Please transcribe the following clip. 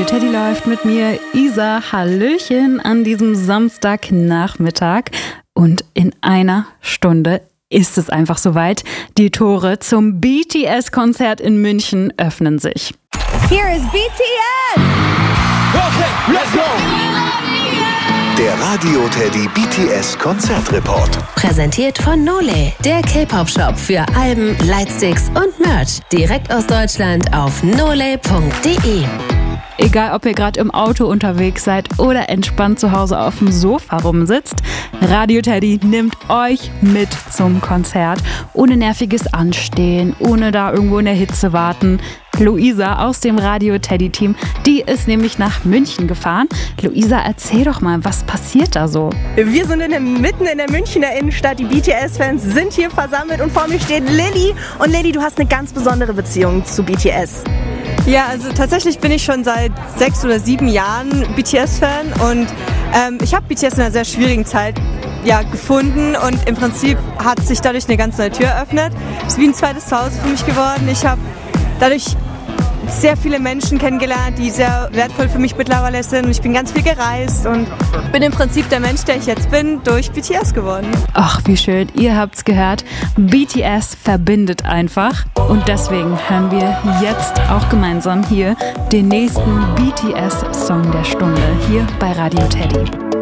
Teddy läuft mit mir, Isa. Hallöchen an diesem Samstagnachmittag. Und in einer Stunde ist es einfach soweit. Die Tore zum BTS-Konzert in München öffnen sich. Here is BTS! Okay, let's go! Der Radio Teddy BTS Konzertreport. Präsentiert von Nole, der K-Pop-Shop für Alben, Lightsticks und Merch. Direkt aus Deutschland auf nole.de. Egal, ob ihr gerade im Auto unterwegs seid oder entspannt zu Hause auf dem Sofa rumsitzt, Radio Teddy nimmt euch mit zum Konzert. Ohne nerviges Anstehen, ohne da irgendwo in der Hitze warten. Luisa aus dem Radio Teddy Team, die ist nämlich nach München gefahren. Luisa, erzähl doch mal, was passiert da so? Wir sind mitten in der Münchner Innenstadt. Die BTS-Fans sind hier versammelt und vor mir steht Lilly. Und Lilly, du hast eine ganz besondere Beziehung zu BTS. Ja, also tatsächlich bin ich schon seit 6 oder 7 Jahren BTS-Fan und ich habe BTS in einer sehr schwierigen Zeit gefunden und im Prinzip hat sich dadurch eine ganz neue Tür eröffnet. Es ist wie ein zweites Zuhause für mich geworden. Ich habe dadurch sehr viele Menschen kennengelernt, die sehr wertvoll für mich mittlerweile sind. Und ich bin ganz viel gereist und bin im Prinzip der Mensch, der ich jetzt bin, durch BTS geworden. Ach, wie schön. Ihr habt's gehört. BTS verbindet einfach. Und deswegen hören wir jetzt auch gemeinsam hier den nächsten BTS-Song der Stunde hier bei Radio Teddy.